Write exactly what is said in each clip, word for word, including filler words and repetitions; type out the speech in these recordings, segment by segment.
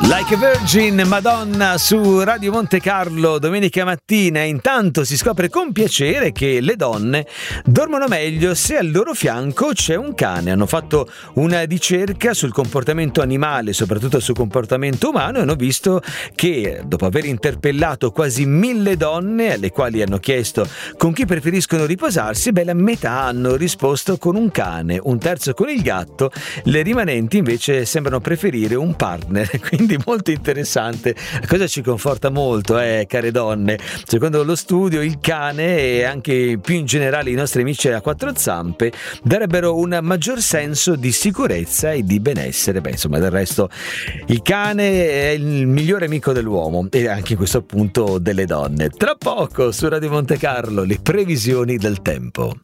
Like a Virgin, Madonna su Radio Monte Carlo domenica mattina. Intanto si scopre con piacere che le donne dormono meglio se al loro fianco c'è un cane. Hanno fatto una ricerca sul comportamento animale, soprattutto sul comportamento umano, e hanno visto che dopo aver interpellato quasi mille donne alle quali hanno chiesto con chi preferiscono riposarsi, beh, la metà hanno risposto con un cane, un terzo con il gatto, le rimanenti invece sembrano preferire un partner. Quindi molto interessante, la cosa ci conforta molto, eh, care donne. Secondo lo studio il cane e anche più in generale i nostri amici a quattro zampe darebbero un maggior senso di sicurezza e di benessere. Beh, insomma, del resto il cane è il migliore amico dell'uomo e anche in questo punto delle donne. Tra poco su Radio Monte Carlo le previsioni del tempo.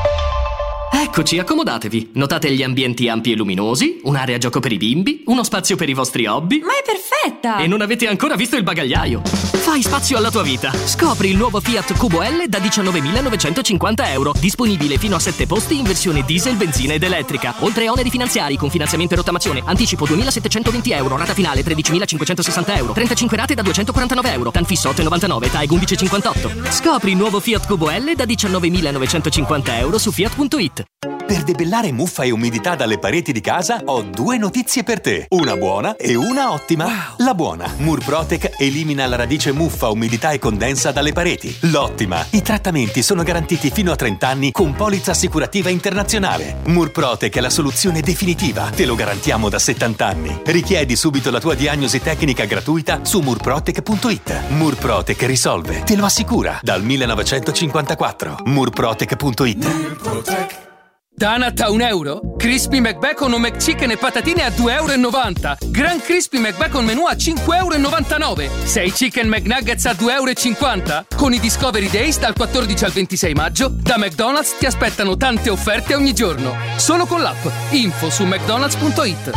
Eccoci, accomodatevi. Notate gli ambienti ampi e luminosi, un'area gioco per i bimbi, uno spazio per i vostri hobby. Ma è perfetta! E non avete ancora visto il bagagliaio. Fai spazio alla tua vita. Scopri il nuovo Fiat Cubo L da diciannovemilanovecentocinquanta euro. Disponibile fino a sette posti in versione diesel, benzina ed elettrica. Oltre a oneri finanziari con finanziamento e rottamazione. Anticipo duemilasettecentoventi euro. Rata finale tredicimilacinquecentosessanta euro. trentacinque rate da duecentoquarantanove euro. Tan fisso otto virgola novantanove. T A E G undici virgola cinquantotto. Scopri il nuovo Fiat Cubo L da diciannovemilanovecentocinquanta euro su fiat punto it. Per debellare muffa e umidità dalle pareti di casa ho due notizie per te. Una buona e una ottima. Wow. La buona: Murprotec elimina la radice muffa, umidità e condensa dalle pareti. L'ottima: i trattamenti sono garantiti fino a trenta anni con polizza assicurativa internazionale. Murprotec è la soluzione definitiva. Te lo garantiamo da settanta anni. Richiedi subito la tua diagnosi tecnica gratuita su murprotec punto it. Murprotec risolve. Te lo assicura. Dal millenovecentocinquantaquattro. murprotec punto it. Murprotec. Donut a un euro? Crispy McBacon o McChicken e patatine a due e novanta euro. Gran Crispy McBacon menù a cinque e novantanove euro. sei Chicken McNuggets a due e cinquanta euro. Con i Discovery Days dal quattordici al ventisei maggio, da McDonald's ti aspettano tante offerte ogni giorno. Solo con l'app. Info su mcdonalds punto it.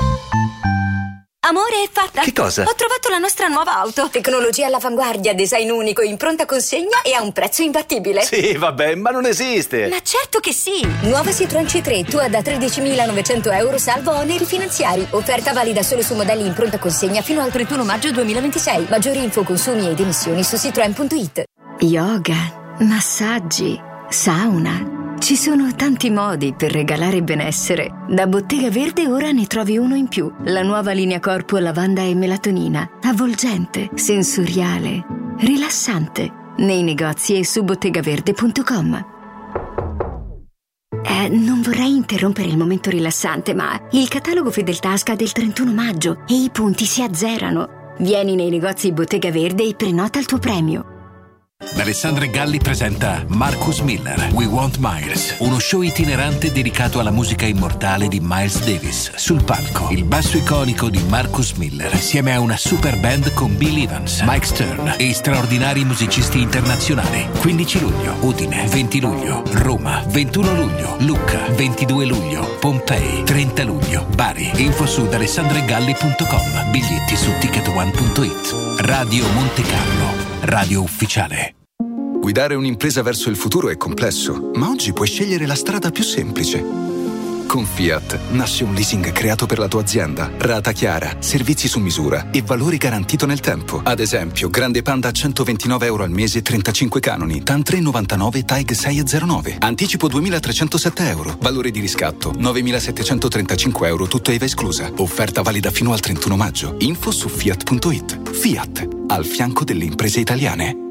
Amore, è fatta! Che cosa? Ho trovato la nostra nuova auto. Tecnologia all'avanguardia, design unico, in pronta consegna e a un prezzo imbattibile. Sì, vabbè, ma non esiste! Ma certo che sì! Nuova Citroen C tre, tua da tredicimilanovecento euro, salvo oneri finanziari. Offerta valida solo su modelli in pronta consegna fino al trentuno maggio duemilaventisei. Maggiori info, consumi ed emissioni su citroen punto it. Yoga, massaggi, sauna. Ci sono tanti modi per regalare benessere. Da Bottega Verde ora ne trovi uno in più. La nuova linea corpo lavanda e melatonina. Avvolgente, sensoriale, rilassante. Nei negozi e su bottegaverde punto com. Eh, non vorrei interrompere il momento rilassante, ma il catalogo Fedeltà scade il trentuno maggio e i punti si azzerano. Vieni nei negozi Bottega Verde e prenota il tuo premio. Alessandra Galli presenta Marcus Miller, We Want Miles, uno show itinerante dedicato alla musica immortale di Miles Davis. Sul palco, il basso iconico di Marcus Miller, insieme a una super band con Bill Evans, Mike Stern e straordinari musicisti internazionali. quindici luglio, Udine; venti luglio, Roma; ventuno luglio, Lucca; ventidue luglio, Pompei; trenta luglio, Bari. Info su alessandregalli punto com. Biglietti su ticket one punto it. Radio Monte Carlo, radio ufficiale. Guidare un'impresa verso il futuro è complesso, ma oggi puoi scegliere la strada più semplice. Con Fiat nasce un leasing creato per la tua azienda, rata chiara, servizi su misura e valore garantito nel tempo. Ad esempio, Grande Panda a centoventinove euro al mese, trentacinque canoni, T A N tre virgola novantanove, T A E G sei virgola zero nove. Anticipo duemilatrecentosette euro, valore di riscatto novemilasettecentotrentacinque euro, tutto I V A esclusa. Offerta valida fino al trentuno maggio. Info su fiat punto it. Fiat, al fianco delle imprese italiane.